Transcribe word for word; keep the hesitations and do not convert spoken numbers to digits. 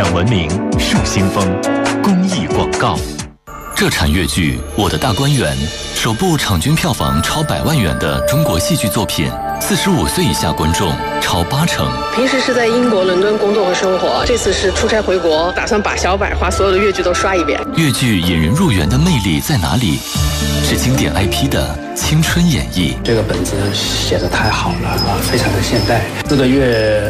享文明树新风公益广告。 这场粤剧《我的大观园》，首部场均票房超百万元的中国戏剧作品，四十五岁以下观众超八成。 平时是在英国伦敦工作和生活，这次是出差回国，打算把小百花所有的粤剧都刷一遍。 粤剧引人入园的魅力在哪里？是经典 I P 的青春演绎。 这个本子写得太好了啊，非常的现代。四个月